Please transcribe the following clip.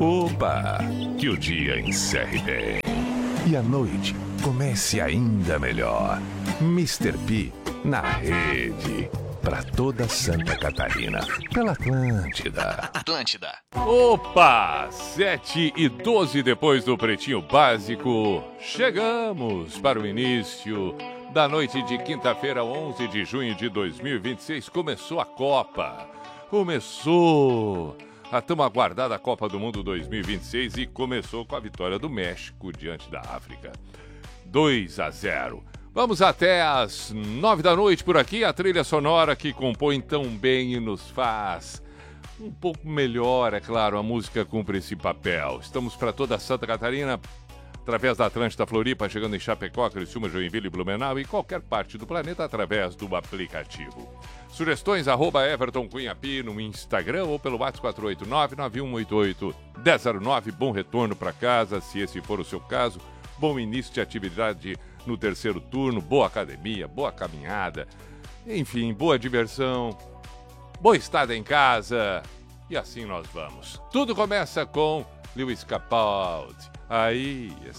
Opa! Que o dia encerre bem. E a noite comece ainda melhor. Mr. P na rede. Pra toda Santa Catarina. Pela Atlântida. Opa! 7h12 depois do Pretinho Básico. Chegamos para o início da noite de quinta-feira, 11 de junho de 2026. Começou a Copa. Começou a tão aguardada Copa do Mundo 2026 e começou com a vitória do México diante da África. 2-0. Vamos até às 9 da noite por aqui, a trilha sonora que compõe tão bem e nos faz um pouco melhor, é claro, a música cumpre esse papel. Estamos para toda Santa Catarina, através da Atlântida Floripa, chegando em Chapecó, Criciúma, Joinville e Blumenau e qualquer parte do planeta através do aplicativo. Sugestões, @EvertonCunhaP no Instagram ou pelo WhatsApp 489-9188-1009. Bom retorno para casa, se esse for o seu caso. Bom início de atividade no terceiro turno, boa academia, boa caminhada, enfim, boa diversão, boa estada em casa. E assim nós vamos. Tudo começa com Lewis Capaldi. Aí,